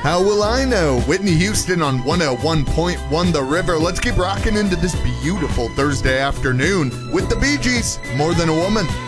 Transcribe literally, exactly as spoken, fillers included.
How will I know? Whitney Houston on one oh one point one The River. Let's keep rocking into this beautiful Thursday afternoon with the Bee Gees, More Than a Woman.